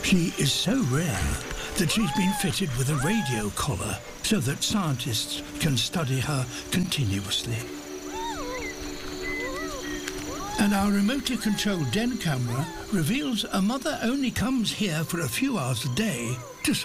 She is so rare that she's been fitted with a radio collar so that scientists can study her continuously. And our remotely controlled den camera reveals a mother only comes here for a few hours a day to